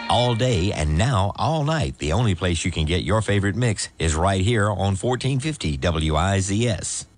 All day and now all night, the only place you can get your favorite mix is right here on 1450 WIZS.